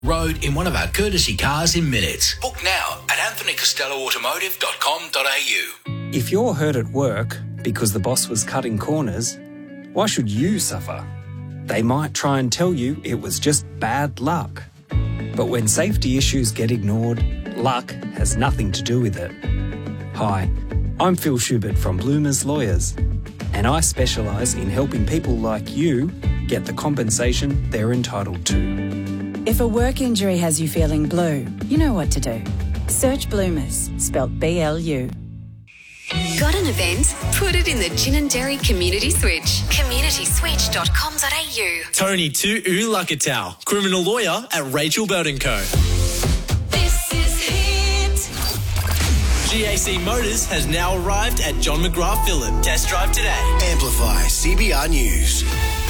road in one of our courtesy cars in minutes. Book now at anthonycostelloautomotive.com.au. If you're hurt at work because the boss was cutting corners, why should you suffer? They might try and tell you it was just bad luck. But when safety issues get ignored, luck has nothing to do with it. Hi, I'm Phil Schubert from Bloomers Lawyers, and I specialise in helping people like you get the compensation they're entitled to. If a work injury has you feeling blue, you know what to do. Search Bloomers, spelt B-L-U. Got an event? Put it in the Gin and Dairy Community Switch. communityswitch.com.au. Tony to Lakatau, criminal lawyer at Rachel Burton Co. This is Hit. GAC Motors has now arrived at John McGrath Phillip. Test drive today. Amplify CBR News.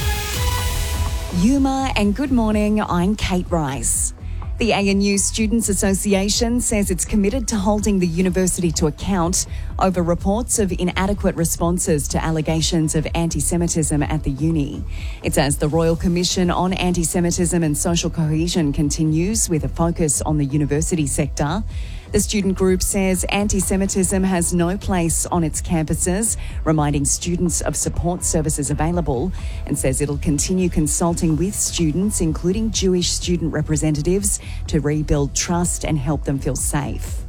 Yuma and good morning, I'm Kate Rice. The ANU Students Association says it's committed to holding the university to account over reports of inadequate responses to allegations of anti-Semitism at the uni. It says the Royal Commission on Anti-Semitism and Social Cohesion continues with a focus on the university sector. The student group says anti-Semitism has no place on its campuses, reminding students of support services available, and says it'll continue consulting with students, including Jewish student representatives, to rebuild trust and help them feel safe.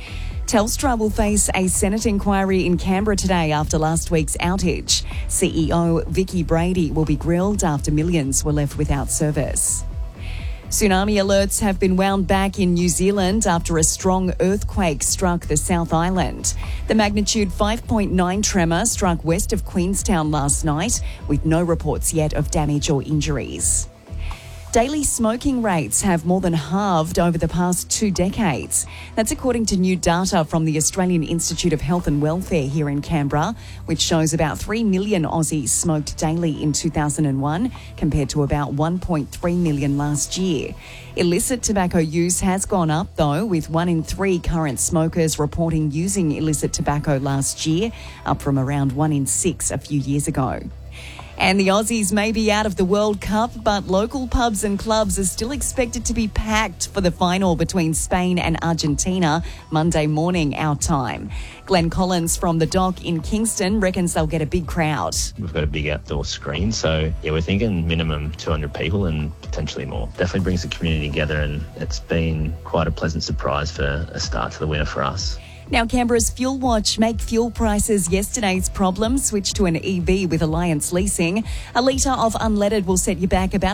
Telstra will face a Senate inquiry in Canberra today after last week's outage. CEO Vicky Brady will be grilled after millions were left without service. Tsunami alerts have been wound back in New Zealand after a strong earthquake struck the South Island. The magnitude 5.9 tremor struck west of Queenstown last night, with no reports yet of damage or injuries. Daily smoking rates have more than halved over the past 2 decades. That's according to new data from the Australian Institute of Health and Welfare here in Canberra, which shows about 3 million Aussies smoked daily in 2001, compared to about 1.3 million last year. Illicit tobacco use has gone up, though, with 1 in 3 current smokers reporting using illicit tobacco last year, up from around 1 in 6 a few years ago. And the Aussies may be out of the World Cup, but local pubs and clubs are still expected to be packed for the final between Spain and Argentina Monday morning our time. Glenn Collins from the Dock in Kingston reckons they'll get a big crowd. We've got a big outdoor screen, so we're thinking minimum 200 people and potentially more. Definitely brings the community together, and it's been quite a pleasant surprise for a start to the winter for us. Now, Canberra's Fuel Watch make fuel prices yesterday's problem switched to an EV with Alliance Leasing. A litre of unleaded will set you back about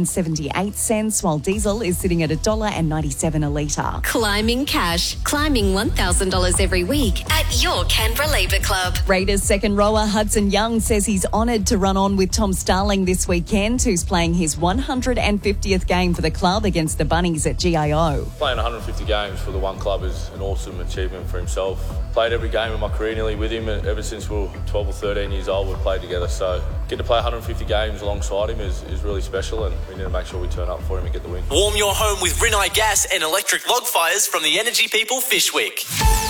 $1.78, while diesel is sitting at $1.97 a litre. Climbing cash. Climbing $1,000 every week at your Canberra Labour Club. Raiders second rower Hudson Young says he's honoured to run on with Tom Starling this weekend, who's playing his 150th game for the club against the Bunnies at GIO. Playing 150 games for the one club is an awesome achievement for himself. Played every game in my career nearly with him, and ever since we were 12 or 13 years old we've played together, so get to play 150 games alongside him is really special, and we need to make sure we turn up for him and get the win. Warm your home with Rinnai gas and electric log fires from the Energy People Fishwick.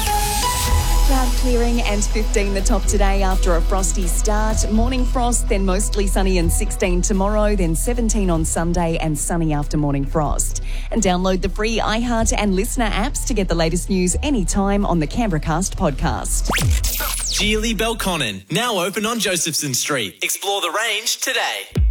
Cloud clearing and 15 the top today after a frosty start. Morning frost, then mostly sunny and 16 tomorrow, then 17 on Sunday and sunny after morning frost. And download the free iHeart and Listener apps to get the latest news anytime on the Canberra Cast podcast. Geely Belconnen, now open on Josephson Street. Explore the range today.